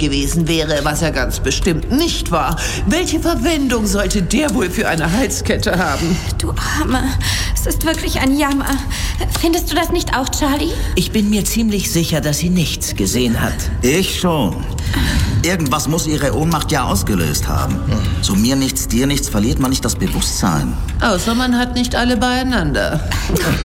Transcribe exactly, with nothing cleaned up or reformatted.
gewesen wäre, was er ganz bestimmt nicht war. Welche Verwendung sollte der wohl für eine Halskette haben? Du Arme, es ist wirklich ein Jammer. Findest du das nicht auch, Charlie? Ich bin mir ziemlich sicher, dass sie nichts gesehen hat. Ich schon. Irgendwas muss ihre Ohnmacht ja ausgelöst haben. So mir nichts, dir nichts, verliert man nicht das Bewusstsein. Außer man hat nicht alle beieinander.